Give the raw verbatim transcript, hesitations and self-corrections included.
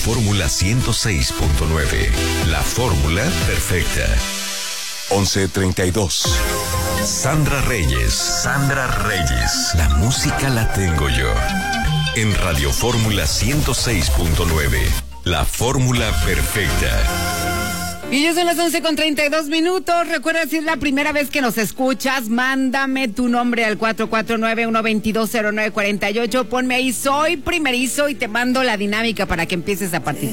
Fórmula ciento seis punto nueve. La fórmula perfecta. once treinta y dos. Sandra Reyes. Sandra Reyes. La música la tengo yo. En Radio Fórmula ciento seis punto nueve. La fórmula perfecta. Y ya son las once con treinta y dos minutos. Recuerda, si es la primera vez que nos escuchas, mándame tu nombre al cuatro cuatro nueve, uno dos dos, cero nueve cuatro ocho. Ponme ahí, soy primerizo, y te mando la dinámica para que empieces a participar.